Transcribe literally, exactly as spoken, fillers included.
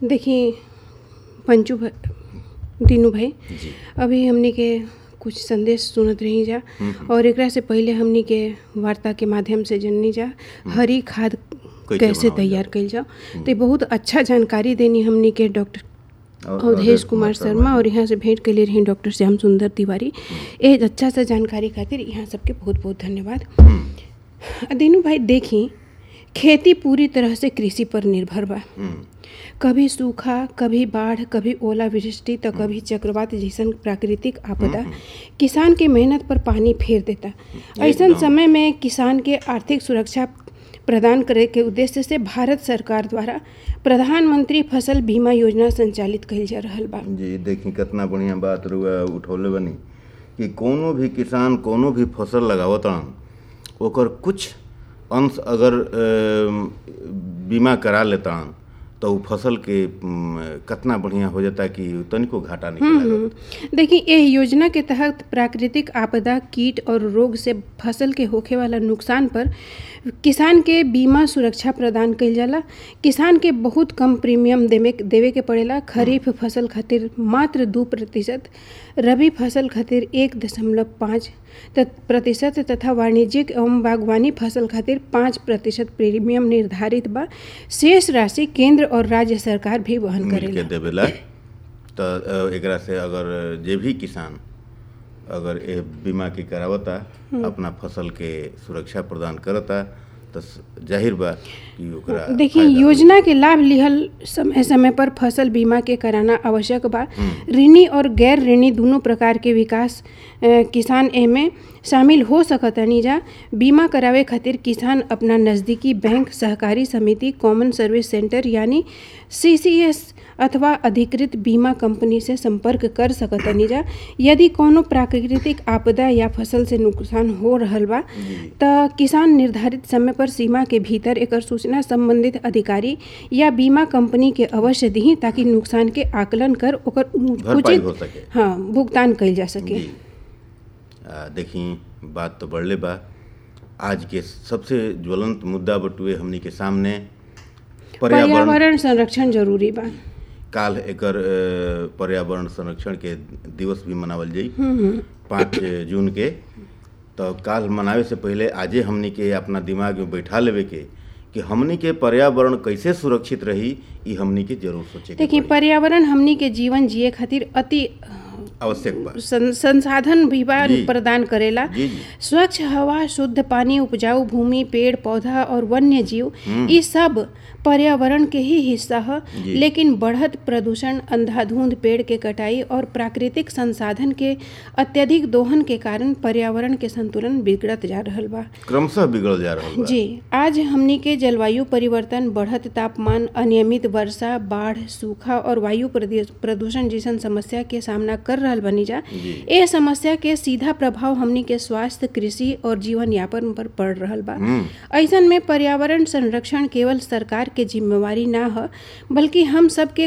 देखिए पंचू भाई, दीनू भाई, अभी हमने के कुछ संदेश सुनत रही जा और एकरा से पहले हमनी के वार्ता के माध्यम से जननी जा हरी खाद कैसे तैयार कइल जाओ। तो बहुत अच्छा जानकारी देनी हमनी के डॉक्टर अवधेश कुमार शर्मा और यहाँ से भेंट के लिए रही डॉक्टर श्याम सुंदर तिवारी। ये अच्छा सा जानकारी खातिर यहाँ सबके बहुत बहुत धन्यवाद। दीनू भाई देखी, खेती पूरी तरह से कृषि पर निर्भर बा। कभी सूखा, कभी बाढ़, कभी ओलावृष्टि तो कभी चक्रवात जैसन प्राकृतिक आपदा किसान के मेहनत पर पानी फेर देता। ऐसन समय में किसान के आर्थिक सुरक्षा प्रदान करे के उद्देश्य से भारत सरकार द्वारा प्रधानमंत्री फसल बीमा योजना संचालित कइल जा रहल बा। जी देखी कितना बढ़िया बात रुआ उठौले बनी कि कोनो भी किसान कोनो भी फसल लगावतन ओकर कुछ अंश अगर बीमा करा लेता तो उ फसल के कितना बढ़िया हो जाता कि तनिको घाटा नहीं लगता। देखिए यह योजना के तहत प्राकृतिक आपदा, कीट और रोग से फसल के होखे वाला नुकसान पर किसान के बीमा सुरक्षा प्रदान कइल जाला। किसान के बहुत कम प्रीमियम देवे देवे के पड़ेला। खरीफ फसल खातिर मात्र दो प्रतिशत, रबी फसल खातिर एक दशमलव पाँच प्रतिशत तथा वाणिज्यिक एवं बागवानी फसल खातिर पाँच प्रतिशत प्रीमियम निर्धारित बा। शेष राशि केंद्र और राज्य सरकार भी वहन करेला देवेला। तो एकरा से अगर जे भी किसान अगर ए बीमा के करावता अपना फसल के सुरक्षा प्रदान करता तो जाहिर बा कि ओकरा। देखिए योजना के लाभ लिहल समय समय पर फसल बीमा के कराना आवश्यक बा। ऋणी और गैर ऋणी दोनों प्रकार के विकास किसान एमे शामिल हो सकतनी जा। बीमा करावे खातिर किसान अपना नज़दीकी बैंक, सहकारी समिति, कॉमन सर्विस सेंटर यानी सी सी एस अथवा अधिकृत बीमा कंपनी से संपर्क कर सकतनी जा। यदि कोनो प्राकृतिक आपदा या फसल से नुकसान हो रहल बा तो किसान निर्धारित समय पर सीमा के भीतर एकर सूचना संबंधित अधिकारी या बीमा कंपनी के अवश्य दी ताकि नुकसान के आकलन कर ओकर उचित हाँ भुगतान कइल जा सके। देखी बात तो बढ़ले बा। आज के सबसे ज्वलंत मुद्दा बटुए हमनी के सामने पर्यावरण संरक्षण जरूरी बा। काल एकर पर्यावरण संरक्षण के दिवस भी मनावल जाई पाँच जून के। तो काल मनावे से पहले आजे हमनी के अपना दिमाग में बैठा लेवे के कि हमनी के पर्यावरण कैसे सुरक्षित रही, ई हमनी के जरूर सोचे। देखिए पर्यावरण हमनी के जीवन जिए खातिर अति आवश्यक बा। संसाधन भी बा प्रदान करेला। जी, जी। स्वच्छ हवा, शुद्ध पानी, उपजाऊ भूमि, पेड़ पौधा और वन्य जीव ये सब पर्यावरण के ही हिस्सा है। लेकिन बढ़त प्रदूषण, अंधाधुंध, पेड़ के कटाई और प्राकृतिक संसाधन के अत्यधिक दोहन के कारण पर्यावरण के संतुलन बिगड़त जा रहल बा, क्रमशः बिगड़ जा रहल बा। जी आज हमनी के जलवायु परिवर्तन, बढ़त तापमान, अनियमित वर्षा, बाढ़, सूखा और वायु प्रदूषण जैसन समस्या के सामना कर रहल बनी जा। ये समस्या के सीधा प्रभाव हमनी के स्वास्थ्य, कृषि और जीवन यापन पर पड़ रहल बा। ऐसन में पर्यावरण संरक्षण केवल सरकार के जिम्मेवारी ना है बल्कि हम सब के